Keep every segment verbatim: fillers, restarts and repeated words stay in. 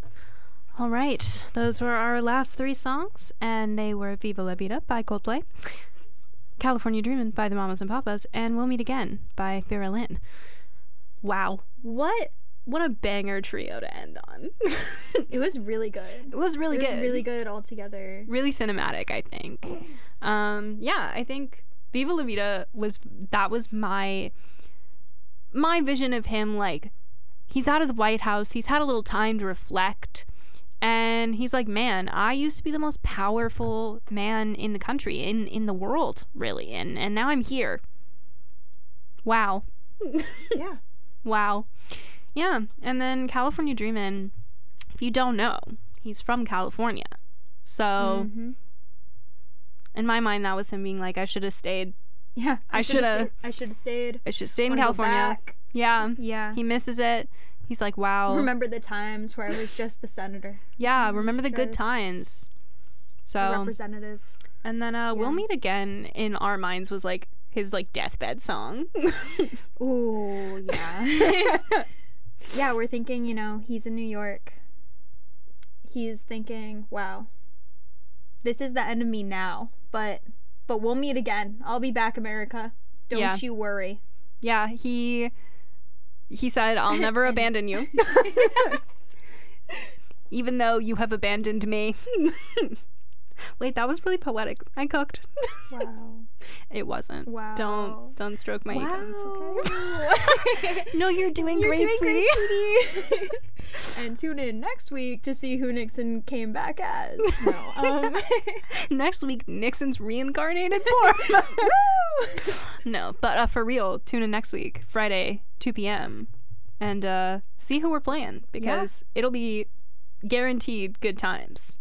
All right, those were our last three songs, and they were Viva La Vida by Coldplay, California Dreamin' by the Mamas and Papas, and We'll Meet Again by Vera Lynn. Wow, what what a banger trio to end on. It was really good. It was really it good. It was really good altogether. Really cinematic, I think. Um, yeah, I think Viva La Vida was, that was my, my vision of him, like, he's out of the White House, he's had a little time to reflect, and he's like, man, I used to be the most powerful man in the country, in, in the world, really, and, and now I'm here. Wow. Yeah. Wow. Yeah, and then California Dreamin', if you don't know, he's from California. So, mm-hmm. in my mind, that was him being like, I should have stayed. Yeah, I should have. I should have stayed. I should have stayed in Wanna go California. back. Yeah. Yeah. He misses it. He's like, wow. Remember the times where I was just the senator. Yeah, remember the good Just times. So, the representative. and then uh, Yeah. We'll Meet Again in our minds was like his like deathbed song. Ooh, yeah. Yeah, we're thinking, you know, he's in New York. He's thinking, wow, this is the end of me now, but but we'll meet again. I'll be back, America. Don't Yeah. you worry. Yeah, he he said, I'll never abandon you. Even though you have abandoned me. Wait, that was really poetic. I cooked. Wow. It wasn't. Wow. Don't don't stroke my Wow. ego. It's okay. No, you're doing You're great, doing sweetie. great, sweetie. And tune in next week to see who Nixon came back as. No. Um. Next week, Nixon's reincarnated form. No, but uh, for real, tune in next week, Friday, two p.m. and uh, see who we're playing, because it'll be guaranteed good times.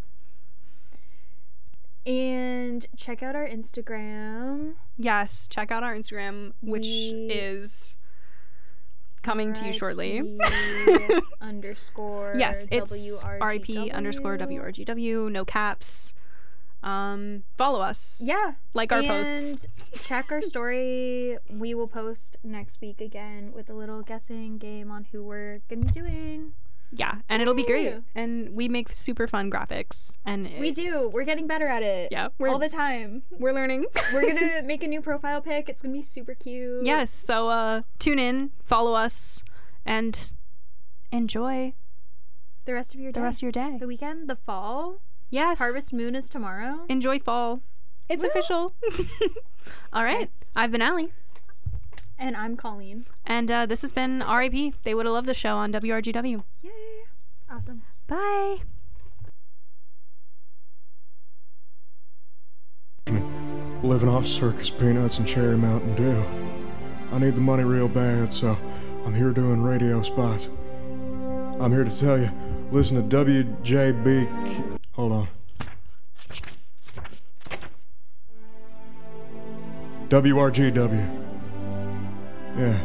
And check out our Instagram. Yes, check out our Instagram, which We- is coming to you shortly. R I P underscore Yes, it's W R G W. R I P underscore W R G W, no caps. Um, follow us. Yeah. Like our and posts. check our story. We will post next week again with a little guessing game on who we're gonna be doing. Yeah, and it'll be great. Yeah. And we make super fun graphics. And it, We do. We're getting better at it. Yeah, we're- all the time. we're learning. We're gonna make a new profile pic. It's gonna be super cute. Yes, so uh, tune in, follow us, and enjoy The rest of your day. the rest of your day. The weekend. The fall. Yes. Harvest moon is tomorrow. Enjoy fall. It's Woo. official. All right. I've been Allie. And I'm Colleen. And uh, this has been R I P. They would have loved the show on W R G W. Yay. Awesome. Bye. Living off circus peanuts and cherry Mountain Dew. I need the money real bad, so I'm here doing radio spots. I'm here to tell you, listen to W J B. Hold on. W R G W. Yeah.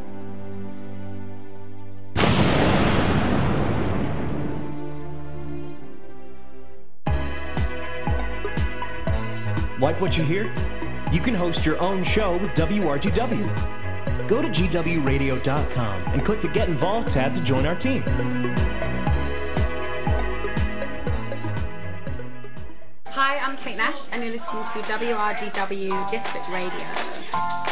Like what you hear? You can host your own show with W R G W. Go to G W radio dot com and click the Get Involved tab to join our team. Hi, I'm Kate Nash, and you're listening to W R G W District Radio.